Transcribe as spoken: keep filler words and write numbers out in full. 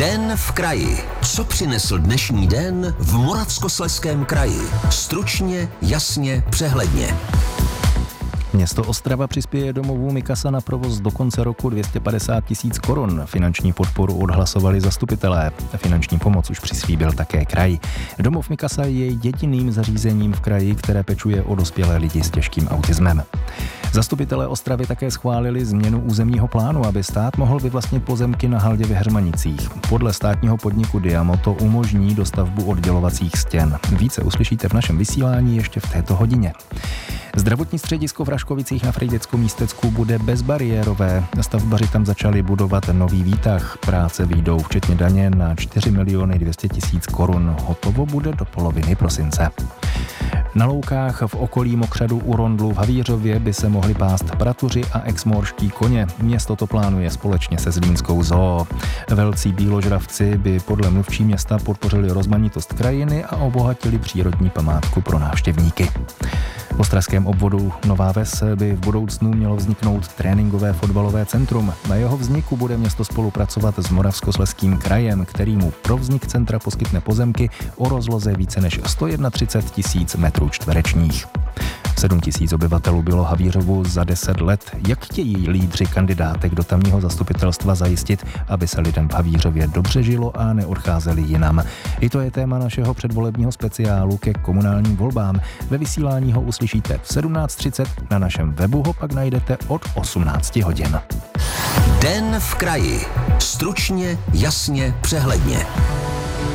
Den v kraji. Co přinesl dnešní den v Moravskoslezském kraji? Stručně, jasně, přehledně. Město Ostrava přispěje domovu Mikasa na provoz do konce roku dvě stě padesát tisíc korun. Finanční podporu odhlasovali zastupitelé. Finanční pomoc už přislíbil také kraj. Domov Mikasa je jediným zařízením v kraji, které pečuje o dospělé lidi s těžkým autismem. Zastupitelé Ostravy také schválili změnu územního plánu, aby stát mohl vyvlastnit pozemky na Haldě v Heřmanicích. Podle státního podniku Diamo to umožní dostavbu oddělovacích stěn. Více uslyšíte v našem vysílání ještě v této hodině. Zdravotní středisko v Raškovicích na Frejdecko-Místecku bude bezbariérové. Stavbaři tam začali budovat nový výtah. Práce vyjdou včetně daně na čtyři miliony dvě stě tisíc korun. Hotovo bude do poloviny prosince. Na loukách v okolí mokřadu u Rondlu v Havířově by se mohli pást pratuři a exmorští koně. Město to plánuje společně se Zlínskou zoo. Velcí bíložravci by podle mluvčí města podpořili rozmanitost krajiny a obohatili přírodní památku pro návštěvníky. V ostravském obvodu Nová Ves by v budoucnu mělo vzniknout tréninkové fotbalové centrum. Na jeho vzniku bude město spolupracovat s Moravskoslezským krajem, který mu pro vznik centra poskytne pozemky o rozloze více než sto třicet jedna tisíc metrů čtverečních. sedm tisíc obyvatelů bylo Havířovu za deset let. Jak chtějí lídři kandidátek do tamního zastupitelstva zajistit, aby se lidem v Havířově dobře žilo a neodcházeli jinam? I to je téma našeho předvolebního speciálu ke komunálním volbám. Ve vysílání ho uslyšíte v sedmnáct třicet, na našem webu ho pak najdete od osmnáct hodin. Den v kraji. Stručně, jasně, přehledně.